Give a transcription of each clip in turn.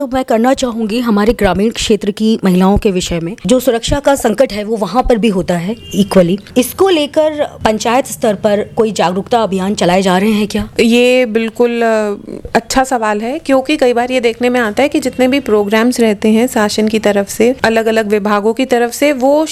तो मैं करना चाहूँगी हमारे ग्रामीण क्षेत्र की महिलाओं के विषय में जो सुरक्षा का संकट है वो वहाँ पर भी होता है इक्वली। इसको लेकर पंचायत स्तर पर कोई जागरूकता अभियान चलाए जा रहे हैं क्या? ये बिल्कुल अच्छा सवाल है, क्योंकि कई बार ये देखने में आता है कि जितने भी प्रोग्राम्स रहते हैं शासन की तरफ से, अलग अलग विभागों की तरफ से, वो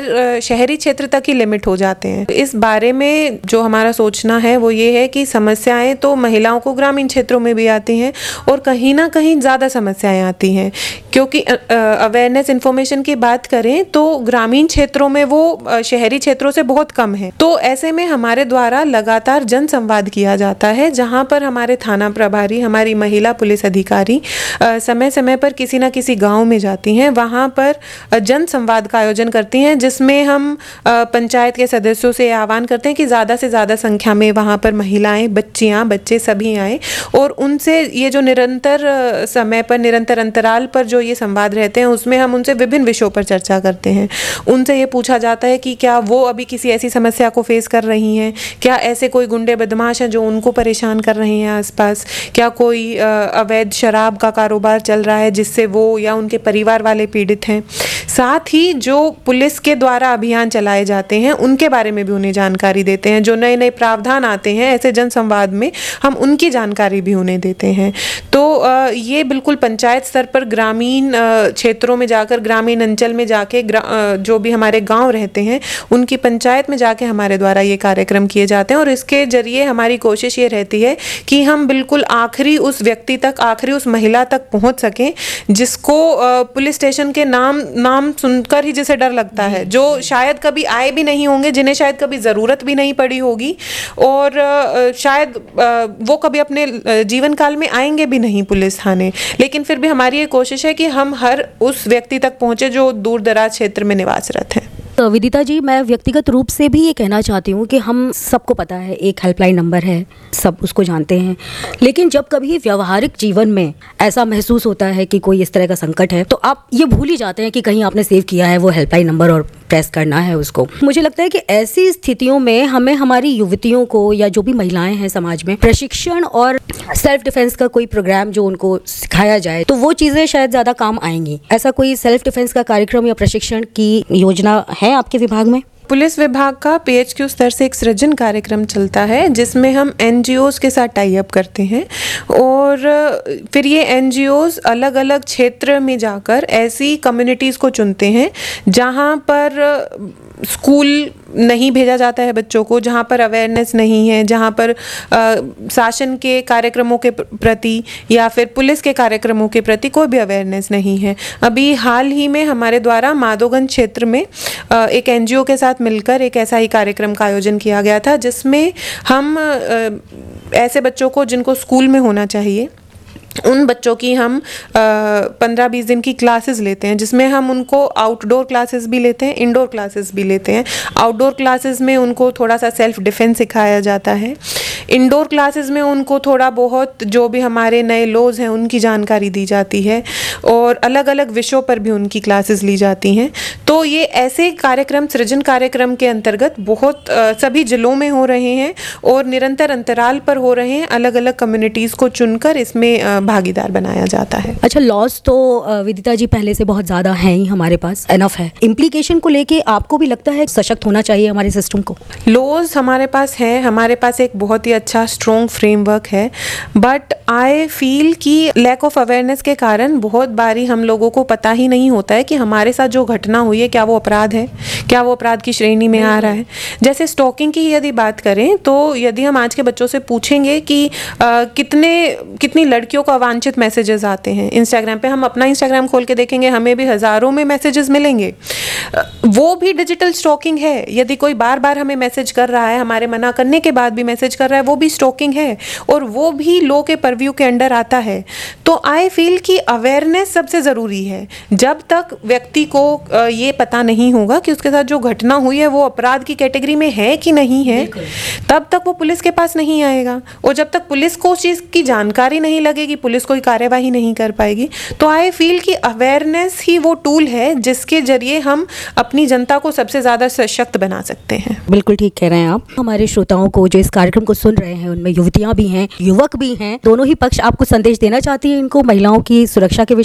शहरी क्षेत्र तक ही लिमिट हो जाते हैं। इस बारे में जो हमारा सोचना है वो ये है कि समस्याएं तो महिलाओं को ग्रामीण क्षेत्रों में भी आती हैं और कहीं ना कहीं ज़्यादा समस्याएं आती हैं, क्योंकि अवेयरनेस इन्फॉर्मेशन की बात करें तो ग्रामीण क्षेत्रों में वो शहरी क्षेत्रों से बहुत कम है। तो ऐसे में हमारे द्वारा लगातार जन संवाद किया जाता है, जहां पर हमारे थाना प्रभारी, हमारी महिला पुलिस अधिकारी समय समय पर किसी न किसी गांव में जाती हैं, वहां पर जन संवाद का आयोजन करती हैं, जिसमें हम पंचायत के सदस्यों से आह्वान करते हैं कि ज़्यादा से ज़्यादा संख्या में वहां पर महिलाएं, बच्चियां, बच्चे सभी आएँ और उनसे ये जो निरंतर समय पर, निरंतर अंतराल पर जो ये संवाद रहते हैं उसमें हम उनसे विभिन्न विषयों पर चर्चा करते हैं। उनसे ये पूछा जाता है कि क्या वो अभी किसी ऐसी समस्या को फेस कर रही हैं, क्या ऐसे कोई गुंडे बदमाश हैं जो उनको परेशान कर रहे हैं आसपास, क्या कोई अवैध शराब का कारोबार चल रहा है जिससे वो या उनके परिवार वाले पीड़ित हैं। साथ ही जो पुलिस के द्वारा अभियान चलाए जाते हैं उनके बारे में भी उन्हें जानकारी देते हैं। जो नए नए प्रावधान आते हैं ऐसे जन संवाद में हम उनकी जानकारी भी उन्हें देते हैं। तो ये बिल्कुल पंचायत स्तर पर ग्रामीण क्षेत्रों में जाकर, ग्रामीण अंचल में जाके, जो भी हमारे गांव रहते हैं उनकी पंचायत में जाके हमारे द्वारा ये कार्यक्रम किए जाते हैं और इसके जरिए हमारी कोशिश ये रहती है कि हम बिल्कुल आखिरी उस व्यक्ति तक, आखिरी उस महिला तक पहुंच सकें जिसको पुलिस स्टेशन के नाम सुनकर ही जिसे डर लगता है, जो शायद कभी आए भी नहीं होंगे, जिन्हें शायद कभी ज़रूरत भी नहीं पड़ी होगी और शायद वो कभी अपने जीवन काल में आएंगे भी नहीं पुलिस थाने, लेकिन फिर भी हमारी ये कोशिश है कि हम हर उस व्यक्ति तक पहुंचे जो दूर दराज क्षेत्र में निवासरत हैं। तो विदिता जी, मैं व्यक्तिगत रूप से भी ये कहना चाहती हूँ कि हम सबको पता है एक हेल्पलाइन नंबर है, सब उसको जानते हैं, लेकिन जब कभी व्यवहारिक जीवन में ऐसा महसूस होता है कि कोई इस तरह का संकट है तो आप ये भूल ही जाते हैं कि कहीं आपने सेव किया है वो हेल्पलाइन नंबर और प्रेस करना है उसको। मुझे लगता है कि ऐसी स्थितियों में हमें हमारी युवतियों को या जो भी महिलाएं हैं समाज में प्रशिक्षण और सेल्फ डिफेंस का कोई प्रोग्राम जो उनको सिखाया जाए तो वो चीज़ें शायद ज़्यादा काम आएंगी। ऐसा कोई सेल्फ डिफेंस का कार्यक्रम या प्रशिक्षण की योजना है आपके विभाग में? पुलिस विभाग का PHQ स्तर से एक सृजन कार्यक्रम चलता है जिसमें हम NGOs के साथ टाई अप करते हैं और फिर ये NGOs अलग अलग क्षेत्र में जाकर ऐसी कम्युनिटीज़ को चुनते हैं जहाँ पर स्कूल नहीं भेजा जाता है बच्चों को, जहाँ पर अवेयरनेस नहीं है, जहाँ पर शासन के कार्यक्रमों के प्रति या फिर पुलिस के कार्यक्रमों के प्रति कोई भी अवेयरनेस नहीं है। अभी हाल ही में हमारे द्वारा माधोगंज क्षेत्र में एक NGO के साथ मिलकर एक ऐसा ही कार्यक्रम का आयोजन किया गया था जिसमें हम ऐसे बच्चों को जिनको स्कूल में होना चाहिए उन बच्चों की हम 15-20 दिन की क्लासेस लेते हैं, जिसमें हम उनको आउटडोर क्लासेस भी लेते हैं, इंडोर क्लासेस भी लेते हैं। आउटडोर क्लासेस में उनको थोड़ा सा सेल्फ डिफेंस सिखाया जाता है, इंडोर क्लासेस में उनको थोड़ा बहुत जो भी हमारे नए लॉज हैं उनकी जानकारी दी जाती है और अलग अलग विषयों पर भी उनकी क्लासेस ली जाती हैं। तो ये ऐसे कार्यक्रम, सृजन कार्यक्रम के अंतर्गत बहुत सभी जिलों में हो रहे हैं और निरंतर अंतराल पर हो रहे हैं। अलग अलग कम्युनिटीज़ को चुनकर इसमें भागीदार बनाया जाता है। अच्छा, लॉस तो विदिता जी पहले से बहुत ज़्यादा है ही, हमारे पास एनफ है। इम्प्लीकेशन को लेके आपको भी लगता है सशक्त होना चाहिए हमारे सिस्टम को? लॉज हमारे पास है, हमारे पास एक बहुत ही अच्छा स्ट्रॉन्ग फ्रेमवर्क है, बट आई फील कि लैक ऑफ अवेयरनेस के कारण बहुत बारी हम लोगों को पता ही नहीं होता है कि हमारे साथ जो घटना हुई है क्या वो अपराध है, क्या वो अपराध की श्रेणी में आ रहा है। जैसे स्टॉकिंग की यदि बात करें तो यदि हम आज के बच्चों से पूछेंगे कि कितनी लड़कियों को अवांछित मैसेजेस आते हैं इंस्टाग्राम पे, हम अपना इंस्टाग्राम खोल के देखेंगे हमें भी हज़ारों में मैसेजेस मिलेंगे। वो भी डिजिटल स्टॉकिंग है। यदि कोई बार बार हमें मैसेज कर रहा है, हमारे मना करने के बाद भी मैसेज कर रहा है, वो भी स्टॉकिंग है और वो भी लॉ के परव्यू के अंडर आता है। तो आई फील कि अवेयरनेस सबसे ज़रूरी है। जब तक व्यक्ति को ये पता नहीं होगा कि उसके साथ जो घटना हुई है वो अपराध की कैटेगरी में है कि नहीं है, तब तक वो पुलिस के पास नहीं आएगा और जब तक पुलिस को उस चीज़ की जानकारी नहीं लगेगी, पुलिस कोई कार्यवाही नहीं कर पाएगी। तो आई फील कि अवेयरनेस ही वो टूल है जिसके जरिए हम अपनी जनता को सबसे ज़्यादा सशक्त बना सकते हैं। बिल्कुल ठीक कह रहे हैं आप। हमारे श्रोताओं को जो इस कार्यक्रम को सुन रहे हैं उनमें युवतियां भी हैं, युवक भी हैं, दोनों ही पक्ष आपको संदेश देना चाहती है इनको महिलाओं की सुरक्षा के